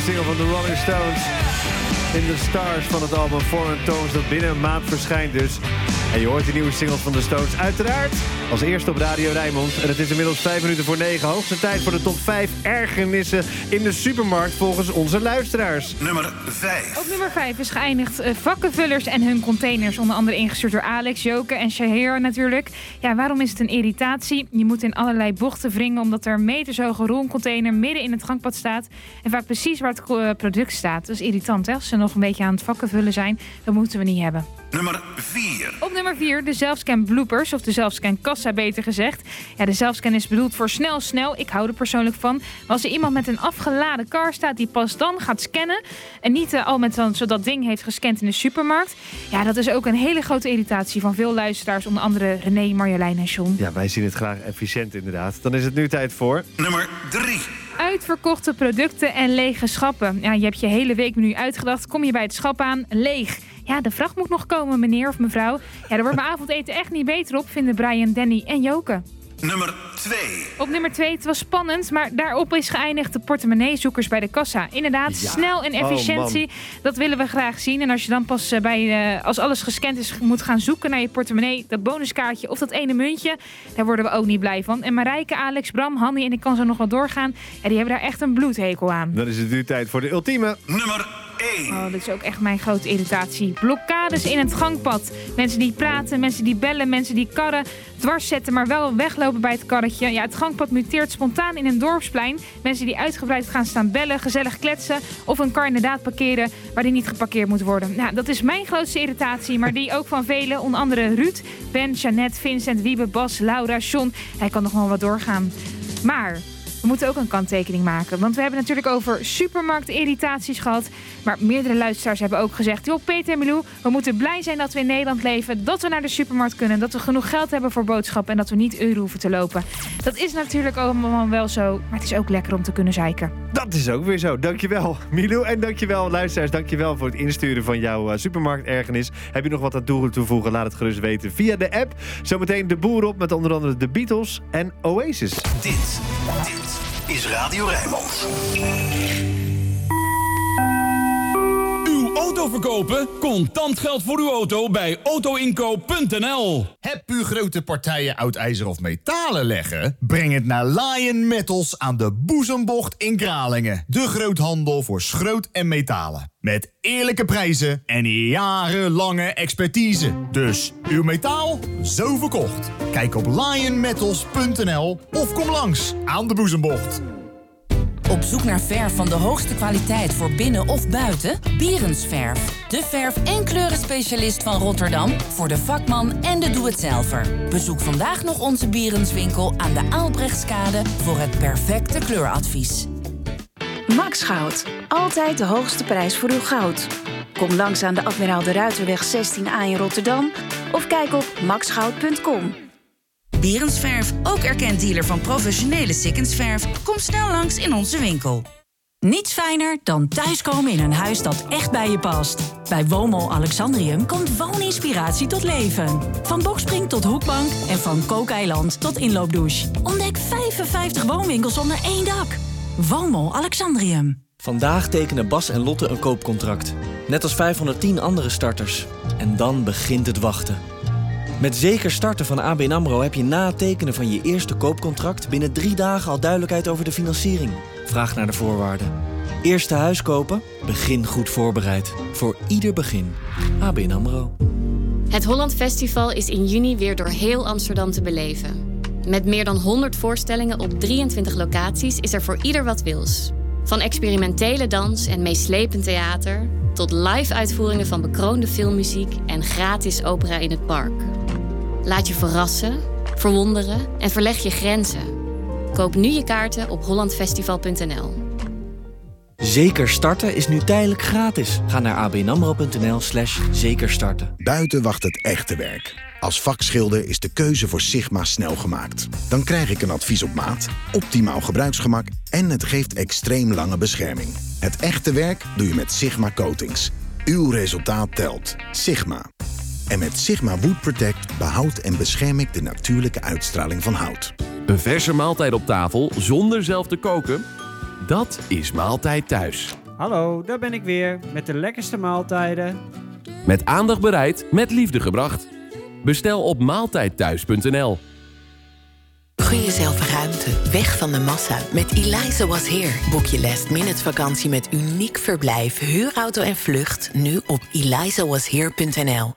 single van de Rolling Stones. In the Stars van het album Foreign Tones dat binnen een maand verschijnt dus. En je hoort de nieuwe singles van de Stones uiteraard als eerste op Radio Rijnmond. En het is inmiddels 9:05. Hoogste tijd voor de top 5 ergernissen in de supermarkt volgens onze luisteraars. Nummer 5. Op nummer 5 is geëindigd vakkenvullers en hun containers. Onder andere ingestuurd door Alex, Joke en Shahir natuurlijk. Ja, waarom is het een irritatie? Je moet in allerlei bochten wringen omdat er een metershoge rolcontainer midden in het gangpad staat. En vaak precies waar het product staat. Dat is irritant, hè? Als ze nog een beetje aan het vakkenvullen zijn, dat moeten we niet hebben. Nummer 4. Op nummer 4 de zelfscan bloopers, of de zelfscan kassa beter gezegd. Ja, de zelfscan is bedoeld voor snel. Ik hou er persoonlijk van. Maar als er iemand met een afgeladen kar staat die pas dan gaat scannen en niet al met zo dat ding heeft gescand in de supermarkt. Ja, dat is ook een hele grote irritatie van veel luisteraars, onder andere René, Marjolein en John. Ja, wij zien het graag efficiënt inderdaad. Dan is het nu tijd voor... Nummer 3. Uitverkochte producten en lege schappen. Ja, je hebt je hele weekmenu uitgedacht. Kom je bij het schap aan, leeg. Ja, de vracht moet nog komen, meneer of mevrouw. Ja, daar wordt mijn avondeten echt niet beter op, vinden Brian, Danny en Joke. Nummer 2. Op nummer 2, het was spannend, maar daarop is geëindigd de portemonneezoekers bij de kassa. Inderdaad, ja. Snel en efficiëntie, dat willen we graag zien. En als je dan pas als alles gescand is, moet gaan zoeken naar je portemonnee, dat bonuskaartje of dat ene muntje, daar worden we ook niet blij van. En Marijke, Alex, Bram, Hanny en ik kan zo nog wel doorgaan. Ja, die hebben daar echt een bloedhekel aan. Dan is het nu tijd voor de ultieme. Nummer 1. Oh, dit is ook echt mijn grote irritatie. Blokkades in het gangpad. Mensen die praten, mensen die bellen, mensen die karren dwars zetten, maar wel weglopen bij het karretje. Ja, het gangpad muteert spontaan in een dorpsplein. Mensen die uitgebreid gaan staan bellen, gezellig kletsen of een kar inderdaad parkeren waar die niet geparkeerd moet worden. Nou, dat is mijn grootste irritatie, maar die ook van velen. Onder andere Ruud, Ben, Jeannette, Vincent, Wiebe, Bas, Laura, John. Hij kan nog wel wat doorgaan. Maar we moeten ook een kanttekening maken. Want we hebben natuurlijk over supermarktirritaties gehad. Maar meerdere luisteraars hebben ook gezegd: joh, Peter en Milou, we moeten blij zijn dat we in Nederland leven. Dat we naar de supermarkt kunnen. Dat we genoeg geld hebben voor boodschappen. En dat we niet euro hoeven te lopen. Dat is natuurlijk allemaal wel zo. Maar het is ook lekker om te kunnen zeiken. Dat is ook weer zo. Dankjewel, Milou. En dankjewel, luisteraars. Dankjewel voor het insturen van jouw supermarktergernis. Heb je nog wat aan toevoegen? Laat het gerust weten via de app. Zometeen de boer op met onder andere de Beatles en Oasis. Dit is Radio Rijnmond. Uw auto verkopen? Contant geld voor uw auto bij autoinkoop.nl. Heb u grote partijen oud ijzer of metalen leggen? Breng het naar Lion Metals aan de Boezembocht in Kralingen. De groothandel voor schroot en metalen. Met eerlijke prijzen en jarenlange expertise. Dus uw metaal, zo verkocht. Kijk op lionmetals.nl of kom langs aan de Boezembocht. Op zoek naar verf van de hoogste kwaliteit voor binnen of buiten? Bierensverf. De verf- en kleurenspecialist van Rotterdam voor de vakman en de doe-het-zelver. Bezoek vandaag nog onze Bierenswinkel aan de Aalbrechtskade voor het perfecte kleuradvies. Max Goud. Altijd de hoogste prijs voor uw goud. Kom langs aan de Admiraal de Ruiterweg 16A in Rotterdam of kijk op maxgoud.com. Bierensverf, ook erkend dealer van professionele Sikkensverf. Kom snel langs in onze winkel. Niets fijner dan thuiskomen in een huis dat echt bij je past. Bij Woonmol Alexandrium komt wooninspiratie tot leven. Van bokspring tot hoekbank en van kookeiland tot inloopdouche. Ontdek 55 woonwinkels onder één dak. Woonmol Alexandrium. Vandaag tekenen Bas en Lotte een koopcontract. Net als 510 andere starters. En dan begint het wachten. Met Zeker Starten van ABN AMRO heb je na het tekenen van je eerste koopcontract binnen 3 dagen al duidelijkheid over de financiering. Vraag naar de voorwaarden. Eerste huis kopen? Begin goed voorbereid. Voor ieder begin. ABN AMRO. Het Holland Festival is in juni weer door heel Amsterdam te beleven. Met meer dan 100 voorstellingen op 23 locaties is er voor ieder wat wils. Van experimentele dans en meeslepend theater tot live-uitvoeringen van bekroonde filmmuziek en gratis opera in het park. Laat je verrassen, verwonderen en verleg je grenzen. Koop nu je kaarten op hollandfestival.nl. Zeker Starten is nu tijdelijk gratis. Ga naar abnamro.nl/zekerstarten. Buiten wacht het echte werk. Als vakschilder is de keuze voor Sigma snel gemaakt. Dan krijg ik een advies op maat, optimaal gebruiksgemak en het geeft extreem lange bescherming. Het echte werk doe je met Sigma Coatings. Uw resultaat telt. Sigma. En met Sigma Wood Protect behoud en bescherm ik de natuurlijke uitstraling van hout. Een verse maaltijd op tafel zonder zelf te koken? Dat is Maaltijd Thuis. Hallo, daar ben ik weer met de lekkerste maaltijden. Met aandacht bereid, met liefde gebracht. Bestel op maaltijdthuis.nl. Gun jezelf ruimte, weg van de massa. Met Eliza Was Here boek je last-minute vakantie met uniek verblijf, huurauto en vlucht. Nu op elizawashere.nl.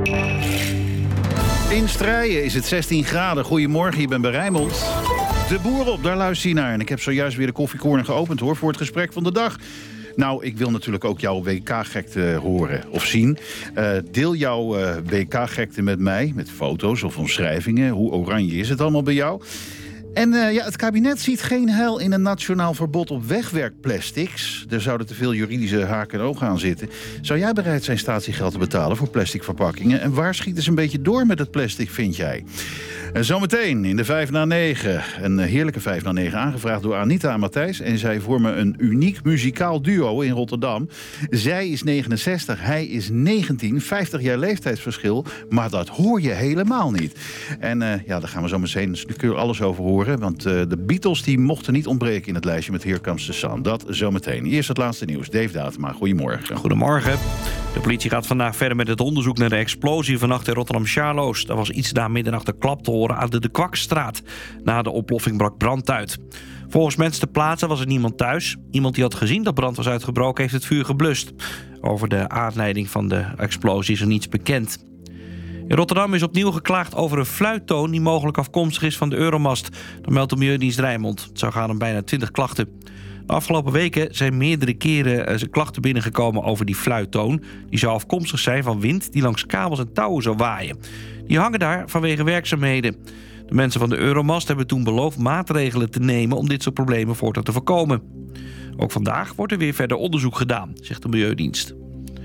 In Strijen is het 16 graden. Goedemorgen, je bent bij Rijnmond. De boer op, daar luister je naar. En ik heb zojuist weer de koffiecorner geopend hoor, voor het gesprek van de dag. Nou, ik wil natuurlijk ook jouw WK-gekte horen of zien. Deel jouw WK-gekte met mij, met foto's of omschrijvingen. Hoe oranje is het allemaal bij jou? En het kabinet ziet geen heil in een nationaal verbod op wegwerkplastics. Er zouden te veel juridische haken en ogen aan zitten. Zou jij bereid zijn statiegeld te betalen voor plastic verpakkingen? En waar schieten ze een beetje door met het plastic, vind jij? Zometeen in de 5 na 9. Een heerlijke 5 na 9 aangevraagd door Anita en Matthijs. En zij vormen een uniek muzikaal duo in Rotterdam. Zij is 69, hij is 19. 50 jaar leeftijdsverschil. Maar dat hoor je helemaal niet. En daar gaan we zo meteen alles over horen. Want de Beatles die mochten niet ontbreken in het lijstje met Here Comes the Sun. Dat zometeen. Eerst het laatste nieuws. Dave Datema, goedemorgen. Goedemorgen. De politie gaat vandaag verder met het onderzoek naar de explosie vannacht in Rotterdam-Charloes. Er was iets na middernacht de klap te horen aan de Kwakstraat. Na de ontploffing brak brand uit. Volgens mensen ter plaatse was er niemand thuis. Iemand die had gezien dat brand was uitgebroken heeft het vuur geblust. Over de aanleiding van de explosie is er niets bekend. In Rotterdam is opnieuw geklaagd over een fluittoon die mogelijk afkomstig is van de Euromast. Dat meldt de Milieudienst Rijnmond. Het zou gaan om bijna 20 klachten. De afgelopen weken zijn meerdere keren klachten binnengekomen over die fluittoon. Die zou afkomstig zijn van wind die langs kabels en touwen zou waaien. Die hangen daar vanwege werkzaamheden. De mensen van de Euromast hebben toen beloofd maatregelen te nemen om dit soort problemen voortaan te voorkomen. Ook vandaag wordt er weer verder onderzoek gedaan, zegt de Milieudienst.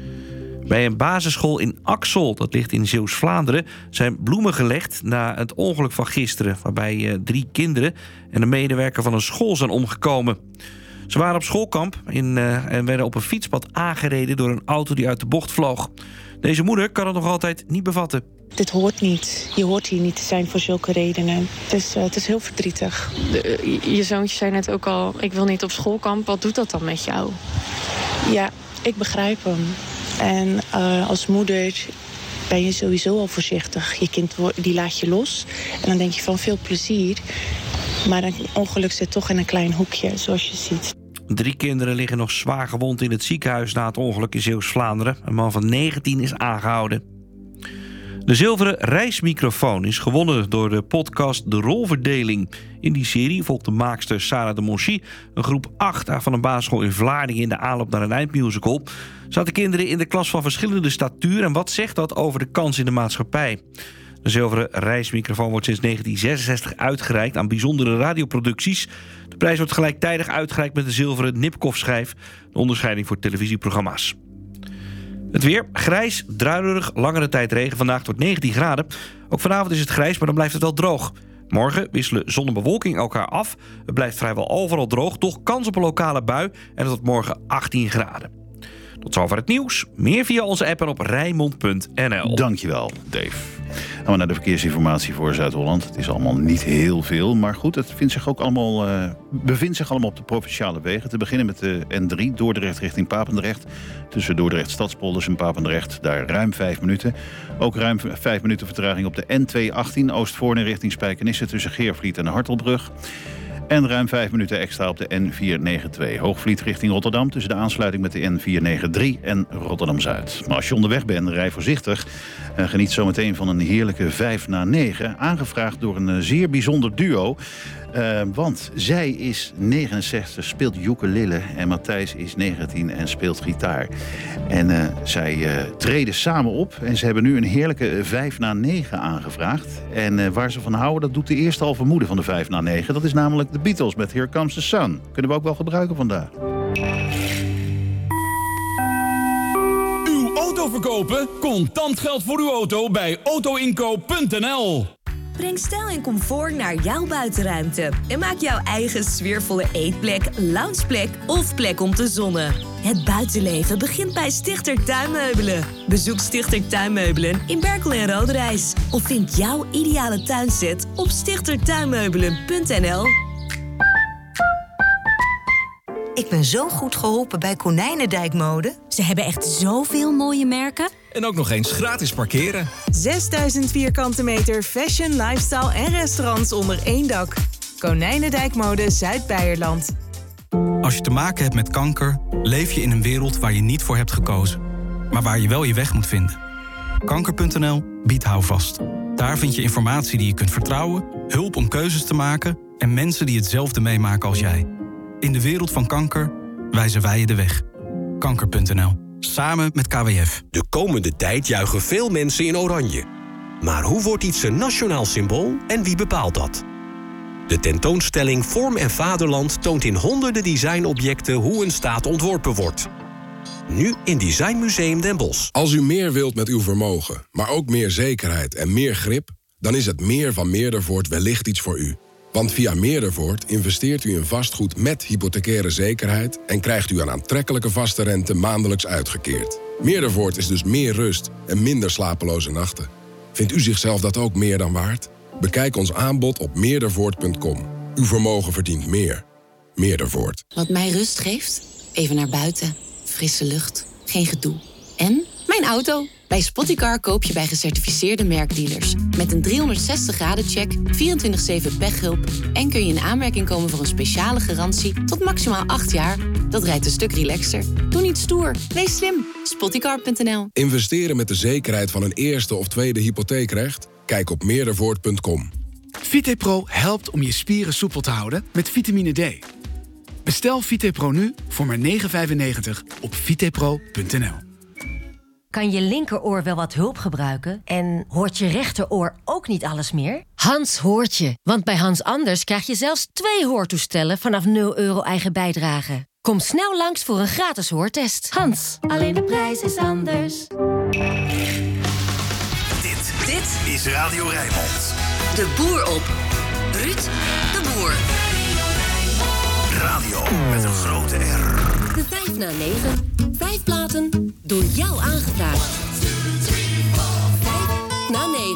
Bij een basisschool in Axel, dat ligt in Zeeuws-Vlaanderen, zijn bloemen gelegd na het ongeluk van gisteren, waarbij 3 kinderen en een medewerker van een school zijn omgekomen. Ze waren op schoolkamp en werden op een fietspad aangereden door een auto die uit de bocht vloog. Deze moeder kan het nog altijd niet bevatten. Dit hoort niet. Je hoort hier niet te zijn voor zulke redenen. Dus het is heel verdrietig. Je zoontje zei net ook al, ik wil niet op schoolkamp. Wat doet dat dan met jou? Ja, ik begrijp hem. En als moeder ben je sowieso al voorzichtig. Je kind die laat je los. En dan denk je van veel plezier. Maar een ongeluk zit toch in een klein hoekje, zoals je ziet. 3 kinderen liggen nog zwaar gewond in het ziekenhuis na het ongeluk in Zeeuws-Vlaanderen. Een man van 19 is aangehouden. De zilveren reismicrofoon is gewonnen door de podcast De Rolverdeling. In die serie volgt de maakster Sarah de Monchy een groep 8 van een basisschool in Vlaardingen in de aanloop naar een eindmusical. Zaten kinderen in de klas van verschillende statuur en wat zegt dat over de kans in de maatschappij? De zilveren reismicrofoon wordt sinds 1966 uitgereikt aan bijzondere radioproducties. De prijs wordt gelijktijdig uitgereikt met de zilveren Nipkoff-schijf, de onderscheiding voor televisieprogramma's. Het weer, grijs, druilerig, langere tijd regen. Vandaag tot 19 graden. Ook vanavond is het grijs, maar dan blijft het wel droog. Morgen wisselen zon en bewolking elkaar af. Het blijft vrijwel overal droog, toch kans op een lokale bui. En het wordt morgen 18 graden. Tot zover het nieuws. Meer via onze app en op Rijnmond.nl. Dankjewel, Dave. Gaan we naar de verkeersinformatie voor Zuid-Holland. Het is allemaal niet heel veel, maar goed, het bevindt zich allemaal op de provinciale wegen. Te beginnen met de N3, Dordrecht richting Papendrecht. Tussen Dordrecht Stadspolders en Papendrecht, daar ruim 5 minuten. Ook ruim 5 minuten vertraging op de N218, Oostvoorne richting Spijkenisse tussen Geervliet en de Hartelbrug. En ruim 5 minuten extra op de N492. Hoogvliet richting Rotterdam tussen de aansluiting met de N493 en Rotterdam-Zuid. Maar als je onderweg bent, rij voorzichtig. Geniet zometeen van een heerlijke 5 na 9. Aangevraagd door een zeer bijzonder duo. Want zij is 69, speelt ukulele. En Matthijs is 19 en speelt gitaar. En zij treden samen op. En ze hebben nu een heerlijke 5 na 9 aangevraagd. En waar ze van houden, dat doet de eerste al vermoeden van de 5 na 9. Dat is namelijk de Beatles met Here Comes the Sun. Kunnen we ook wel gebruiken vandaag. Uw auto verkopen? Contant geld voor uw auto bij autoinkoop.nl. Breng stijl en comfort naar jouw buitenruimte. En maak jouw eigen sfeervolle eetplek, loungeplek of plek om te zonnen. Het buitenleven begint bij Stichter Tuinmeubelen. Bezoek Stichter Tuinmeubelen in Berkel en Roderijs. Of vind jouw ideale tuinset op stichtertuinmeubelen.nl. Ik ben zo goed geholpen bij Konijnendijk Mode. Ze hebben echt zoveel mooie merken. En ook nog eens gratis parkeren. 6000 vierkante meter fashion, lifestyle en restaurants onder één dak. Konijnendijk Mode Zuid-Beierland. Als je te maken hebt met kanker, leef je in een wereld waar je niet voor hebt gekozen. Maar waar je wel je weg moet vinden. Kanker.nl biedt houvast. Daar vind je informatie die je kunt vertrouwen, hulp om keuzes te maken en mensen die hetzelfde meemaken als jij. In de wereld van kanker wijzen wij je de weg. Kanker.nl. Samen met KWF. De komende tijd juichen veel mensen in oranje. Maar hoe wordt iets een nationaal symbool en wie bepaalt dat? De tentoonstelling Vorm en Vaderland toont in honderden designobjecten hoe een staat ontworpen wordt. Nu in Design Museum Den Bosch. Als u meer wilt met uw vermogen, maar ook meer zekerheid en meer grip, dan is het meer van Meerdervoort wellicht iets voor u. Want via Meerdervoort investeert u in vastgoed met hypothecaire zekerheid en krijgt u een aantrekkelijke vaste rente maandelijks uitgekeerd. Meerdervoort is dus meer rust en minder slapeloze nachten. Vindt u zichzelf dat ook meer dan waard? Bekijk ons aanbod op meerdervoort.com. Uw vermogen verdient meer. Meerdervoort. Wat mij rust geeft? Even naar buiten. Frisse lucht. Geen gedoe. En mijn auto. Bij Spottycar koop je bij gecertificeerde merkdealers. Met een 360-graden-check, 24/7 pechhulp... en kun je in aanmerking komen voor een speciale garantie tot maximaal 8 jaar. Dat rijdt een stuk relaxter. Doe niet stoer. Wees slim. Spottycar.nl. Investeren met de zekerheid van een eerste of tweede hypotheekrecht? Kijk op meerdervoort.com. VitePro helpt om je spieren soepel te houden met vitamine D. Bestel VitePro nu voor maar €9,95 op vitepro.nl. Kan je linkeroor wel wat hulp gebruiken? En hoort je rechteroor ook niet alles meer? Hans hoort je, want bij Hans Anders krijg je zelfs 2 hoortoestellen vanaf €0 eigen bijdrage. Kom snel langs voor een gratis hoortest. Hans, alleen de prijs is anders. Dit is Radio Rijnmond. De boer op. Ruud de Boer. Radio met een grote R. De 5 na 9. 5 platen door jou aangevraagd. 5 na 9.